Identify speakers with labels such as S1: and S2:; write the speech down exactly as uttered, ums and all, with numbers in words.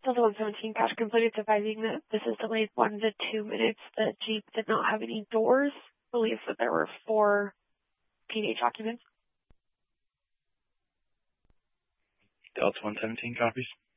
S1: Delta one seventeen, cash completed, advising that this is delayed one to two minutes. The Jeep did not have any doors. I believe that there were four P D H occupants.
S2: Delta one seventeen copies.